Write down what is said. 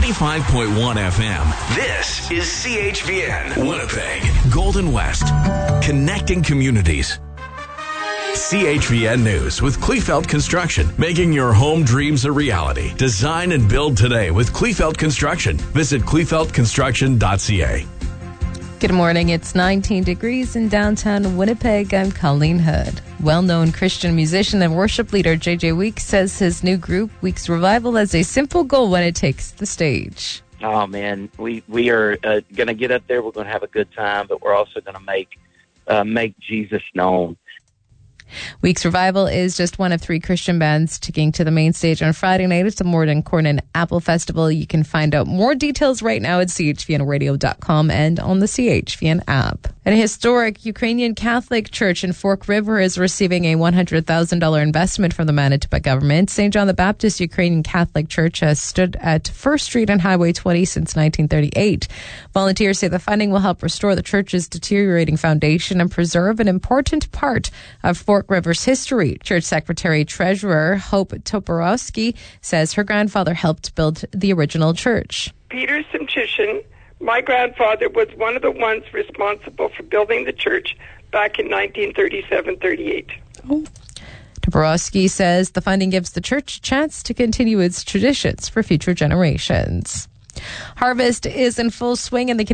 95.1 FM. This is CHVN, Winnipeg, Golden West, connecting communities. CHVN News with Kleefeld Construction, making your home dreams a reality. Design and build today with Kleefeld Construction. Visit kleefeldconstruction.ca. Good morning. It's 19 degrees in downtown Winnipeg. I'm Colleen Hood. Well-known Christian musician and worship leader J.J. Weeks says his new group, Weeks Revival, has a simple goal when it takes the stage. Oh, man, we are going to get up there. We're going to have a good time, but we're also going to make Jesus known. Weeks Revival is just one of 3 Christian bands taking to the main stage on Friday night at the Morden Corn and Apple Festival. You can find out more details right now at chvnradio.com and on the CHVN app. An historic Ukrainian Catholic church in Fork River is receiving a $100,000 investment from the Manitoba government. St. John the Baptist Ukrainian Catholic Church has stood at 1st Street and Highway 20 since 1938. Volunteers say the funding will help restore the church's deteriorating foundation and preserve an important part of Fork River's history. Church Secretary Treasurer Hope Toporowski says her grandfather helped build the original church. Peter Simchishin, my grandfather, was one of the ones responsible for building the church back in 1937-38. Toporowski says the funding gives the church a chance to continue its traditions for future generations. Harvest is in full swing in the